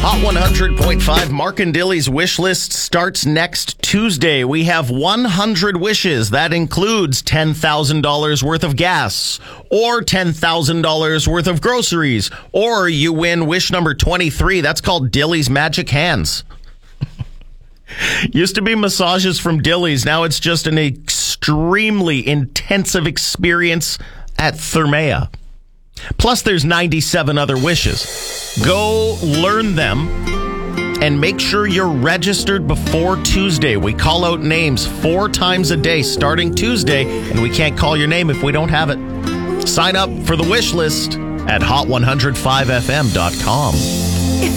Hot 100.5 Mark and Dilly's wish list starts next Tuesday. We have 100 wishes. That includes $10,000 worth of gas or $10,000 worth of groceries. Or you win wish number 23. That's called Dilly's Magic Hands. Used to be massages from Dilly's. Now it's just an extremely intensive experience at Thermea. Plus, there's 97 other wishes. Go learn them and make sure you're registered before Tuesday. We call out names 4 times a day starting Tuesday, and we can't call your name if we don't have it. Sign up for the wish list at hot105fm.com.